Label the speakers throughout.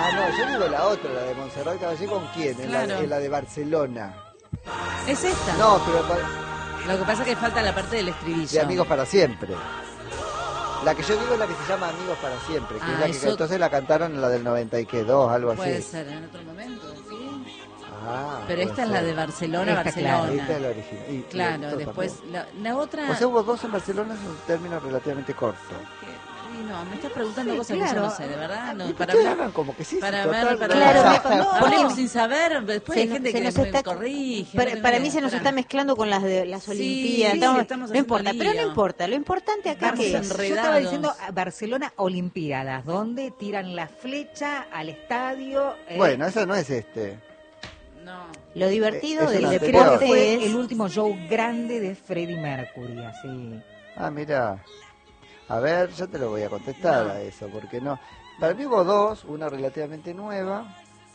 Speaker 1: Ah, no, yo digo la otra, la de Montserrat Caballé, ¿con quién?
Speaker 2: Claro.
Speaker 1: En la de Barcelona.
Speaker 2: Es esta.
Speaker 1: No, pero
Speaker 2: Lo que pasa es que falta la parte del estribillo.
Speaker 1: de Amigos para Siempre. La que yo digo es la que se llama Amigos para Siempre, que es la que
Speaker 2: eso...
Speaker 1: entonces la cantaron en la del 92, algo así.
Speaker 2: Puede ser en otro momento, ¿sí?
Speaker 1: Ah,
Speaker 2: pero esta
Speaker 1: puede
Speaker 2: es la
Speaker 1: ser.
Speaker 2: de Barcelona,
Speaker 3: Esta,
Speaker 2: Barcelona.
Speaker 3: claro,
Speaker 1: Esta es la original. Y
Speaker 2: Claro,
Speaker 1: esto
Speaker 2: después
Speaker 1: también.
Speaker 2: la otra...
Speaker 1: O sea, hubo dos en Barcelona, es un término relativamente corto.
Speaker 2: No, me estás preguntando
Speaker 3: Sí,
Speaker 2: cosas
Speaker 3: claro.
Speaker 2: que yo no sé, de verdad. No, para
Speaker 1: Ustedes
Speaker 2: hablar,
Speaker 1: hagan como que sí,
Speaker 2: para
Speaker 1: sí,
Speaker 2: ver,
Speaker 1: total,
Speaker 2: para
Speaker 3: Claro,
Speaker 2: no,
Speaker 3: no.
Speaker 2: hablemos sin saber, después hay gente que
Speaker 3: nos
Speaker 2: me
Speaker 3: está
Speaker 2: corrige.
Speaker 3: para mí se nos está mezclando con las de las
Speaker 2: Sí,
Speaker 3: Olimpiadas.
Speaker 2: sí,
Speaker 3: Estamos-
Speaker 2: estamos
Speaker 3: no importa,
Speaker 2: haciendo
Speaker 3: pero no
Speaker 2: lío.
Speaker 3: importa. Lo importante acá
Speaker 2: Vamos
Speaker 3: que
Speaker 2: a
Speaker 3: es.
Speaker 2: enredar.
Speaker 3: Yo
Speaker 2: Enredados.
Speaker 3: estaba diciendo Barcelona Olimpiadas, donde tiran la flecha al estadio.
Speaker 1: Bueno, esa no es
Speaker 2: No.
Speaker 3: Lo divertido
Speaker 1: es
Speaker 3: del
Speaker 1: una
Speaker 3: deporte
Speaker 1: anterior.
Speaker 3: fue
Speaker 2: es
Speaker 3: el último show grande de Freddie Mercury, así.
Speaker 1: Ah, mira. A ver, yo te lo voy a contestar
Speaker 2: No.
Speaker 1: a eso, porque no. Para mí hubo dos, una relativamente nueva.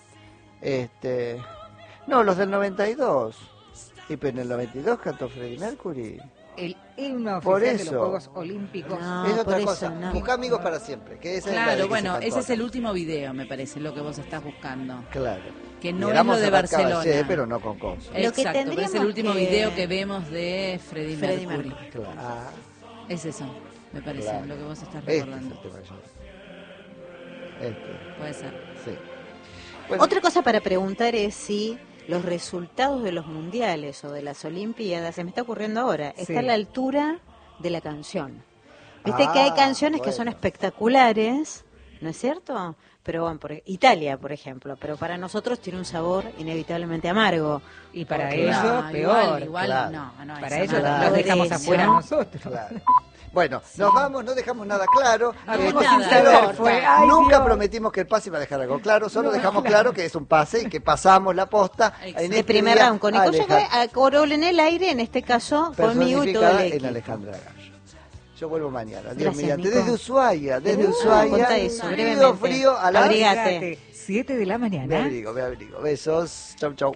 Speaker 1: No, los del 92. Y pero en el 92 cantó Freddie Mercury.
Speaker 3: El himno
Speaker 1: Por
Speaker 3: oficial de los
Speaker 1: eso.
Speaker 3: Juegos Olímpicos.
Speaker 2: No.
Speaker 1: Es
Speaker 2: por
Speaker 1: otra
Speaker 2: eso,
Speaker 1: cosa.
Speaker 2: no.
Speaker 1: Busca Amigos para Siempre, que esa es la de
Speaker 2: Claro,
Speaker 1: que
Speaker 2: bueno,
Speaker 1: se cantó
Speaker 2: ese es
Speaker 1: acá.
Speaker 2: el último video, me parece, lo que vos estás buscando.
Speaker 1: Claro.
Speaker 2: Que
Speaker 1: Y
Speaker 2: no
Speaker 1: era
Speaker 2: es lo de
Speaker 1: Montserrat
Speaker 2: Barcelona.
Speaker 1: Caballé, pero no con cosas.
Speaker 3: Lo que
Speaker 2: Exacto, pero es el
Speaker 3: tendríamos
Speaker 2: último
Speaker 3: que-
Speaker 2: video que vemos de Freddie Mercury.
Speaker 1: Claro. Ah,
Speaker 2: Es eso, me parece,
Speaker 1: claro.
Speaker 2: lo que vos estás
Speaker 1: Este es
Speaker 2: recordando.
Speaker 1: el tema que yo-
Speaker 2: Puede ser.
Speaker 1: sí. Bueno,
Speaker 3: Otra cosa para preguntar es si los resultados de los mundiales o de las Olimpiadas, se me está ocurriendo ahora,
Speaker 4: Sí.
Speaker 3: está a la altura de la canción. Viste que hay
Speaker 1: Ah,
Speaker 3: canciones que son
Speaker 1: bueno.
Speaker 3: espectaculares, ¿no es cierto? Pero bueno, Italia, por ejemplo, pero para nosotros tiene un sabor inevitablemente amargo.
Speaker 4: Y para
Speaker 1: Porque-
Speaker 4: ellos,
Speaker 2: No,
Speaker 4: peor.
Speaker 2: Igual,
Speaker 1: Claro.
Speaker 2: no,
Speaker 4: Para
Speaker 2: eso
Speaker 4: ellos
Speaker 2: nada.
Speaker 4: los dejamos
Speaker 3: Por
Speaker 4: afuera
Speaker 3: eso.
Speaker 4: nosotros.
Speaker 1: claro. Bueno, nos vamos, no dejamos nada claro.
Speaker 4: Abrimos
Speaker 2: nada,
Speaker 4: sin saber,
Speaker 2: corta.
Speaker 4: fue, ay,
Speaker 1: Nunca
Speaker 4: Dios.
Speaker 1: prometimos que el pase iba a dejar algo claro, solo dejamos claro que es un pase y que pasamos la posta
Speaker 2: Exacto.
Speaker 1: en
Speaker 3: De
Speaker 1: este
Speaker 3: primer
Speaker 1: día
Speaker 3: round con
Speaker 1: a
Speaker 3: Nico fue
Speaker 1: Alejandra,
Speaker 3: a Corol en el aire, en este caso conmigo y todo
Speaker 1: personificada
Speaker 3: el
Speaker 1: en
Speaker 3: equipo.
Speaker 1: Alejandra Gallo. Yo vuelvo mañana, Dios
Speaker 3: Gracias,
Speaker 1: mediante,
Speaker 3: Nico.
Speaker 1: desde Ushuaia,
Speaker 3: Contá eso,
Speaker 1: frío,
Speaker 3: brevemente.
Speaker 1: frío, a la
Speaker 3: Abrigate.
Speaker 4: 7 de la
Speaker 1: Me
Speaker 4: mañana.
Speaker 1: abrigo, me abrigo. Besos, chau, chau.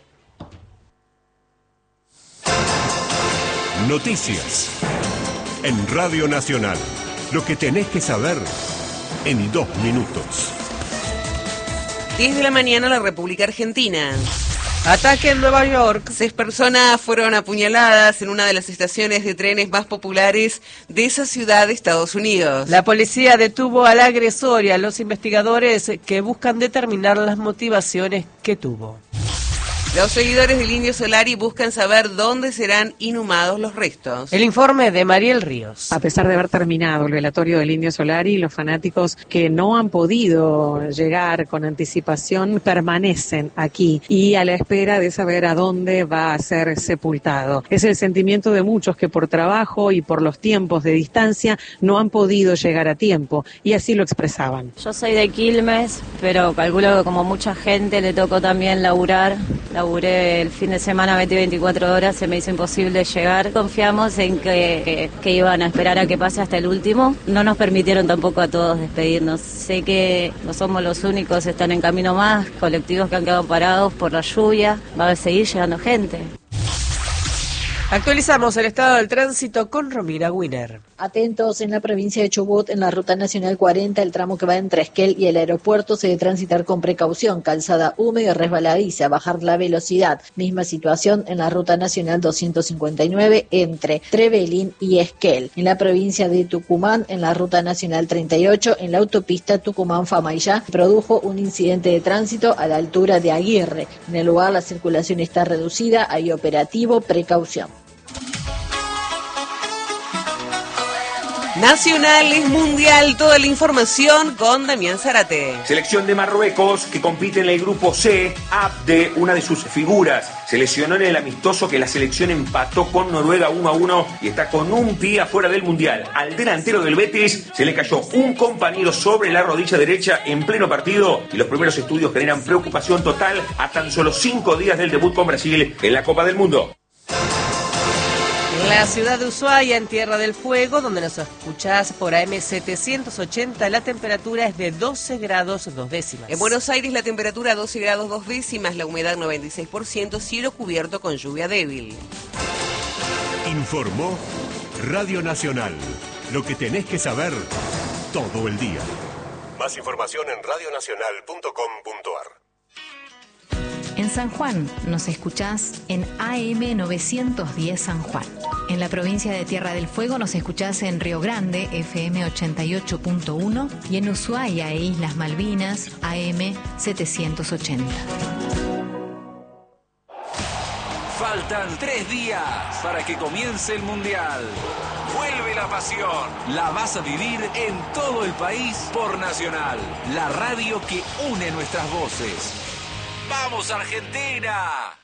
Speaker 5: Noticias. En Radio Nacional. Lo que tenés que saber en 2 minutos.
Speaker 6: 10 de la mañana, la República Argentina.
Speaker 4: Ataque en Nueva York.
Speaker 6: 6 personas fueron apuñaladas en una de las estaciones de trenes más populares de esa ciudad de Estados Unidos.
Speaker 4: La policía detuvo al agresor y a los investigadores que buscan determinar las motivaciones que tuvo.
Speaker 6: Los seguidores del Indio Solari buscan saber dónde serán inhumados los restos.
Speaker 4: El informe de Mariel Ríos.
Speaker 7: A pesar de haber terminado el velatorio del Indio Solari, los fanáticos que no han podido llegar con anticipación permanecen aquí y a la espera de saber a dónde va a ser sepultado. Es el sentimiento de muchos que por trabajo y por los tiempos de distancia no han podido llegar a tiempo y así lo expresaban.
Speaker 8: Yo soy de Quilmes, pero calculo que como mucha gente le tocó también laburé el fin de semana 24 horas, se me hizo imposible llegar. Confiamos en que iban a esperar a que pase hasta el último. No nos permitieron tampoco a todos despedirnos. Sé que no somos los únicos, están en camino más, colectivos que han quedado parados por la lluvia. Va a seguir llegando gente.
Speaker 4: Actualizamos el estado del tránsito con Romina Wiener.
Speaker 9: Atentos, en la provincia de Chubut, en la ruta nacional 40, el tramo que va entre Esquel y el aeropuerto se debe transitar con precaución, calzada húmeda y resbaladiza, bajar la velocidad. Misma situación en la ruta nacional 259 entre Trevelin y Esquel. En la provincia de Tucumán, en la ruta nacional 38, en la autopista Tucumán-Famaillá, produjo un incidente de tránsito a la altura de Aguirre. En el lugar la circulación está reducida, hay operativo, precaución.
Speaker 6: Nacional es mundial, toda la información con Damián Zárate.
Speaker 10: Selección de Marruecos que compite en el grupo C, Abde, una de sus figuras, se lesionó en el amistoso que la selección empató con Noruega 1-1 y está con un pie afuera del mundial. Al delantero del Betis se le cayó un compañero sobre la rodilla derecha en pleno partido y los primeros estudios generan preocupación total a tan solo 5 días del debut con Brasil en la Copa del Mundo.
Speaker 4: En la ciudad de Ushuaia, en Tierra del Fuego, donde nos escuchás por AM 780, la temperatura es de 12 grados 2 décimas.
Speaker 6: En Buenos Aires la temperatura 12 grados 2 décimas, la humedad 96%, cielo cubierto con lluvia débil.
Speaker 5: Informó Radio Nacional. Lo que tenés que saber todo el día. Más información en radionacional.com.ar.
Speaker 11: En San Juan nos escuchás en AM 910 San Juan. En la provincia de Tierra del Fuego nos escuchás en Río Grande, FM 88.1, y en Ushuaia e Islas Malvinas, AM 780.
Speaker 12: Faltan 3 días para que comience el Mundial. Vuelve la pasión. La vas a vivir en todo el país por Nacional, la radio que une nuestras voces. ¡Vamos, Argentina!